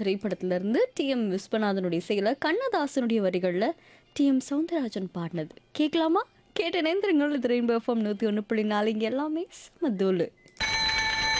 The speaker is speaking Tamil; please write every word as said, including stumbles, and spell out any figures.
திரைப்படத்திலிருந்து டி எம் விஸ்வநாதனுடைய இசையில் கண்ணதாசனுடைய வரிகளில் டி எம் சவுந்தரராஜன் பாடினது கேட்கலாமா? கேட்ட நேந்திரங்கள் திரையின் பெர்ஃபார்ம் நூற்றி ஒன்று புள்ளி நாலு இங்கே எல்லாமே மத்தூள்.